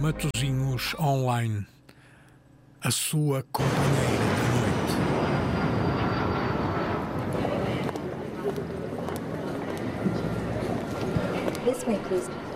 Matosinhos Online, a sua companheira da noite. This way, please.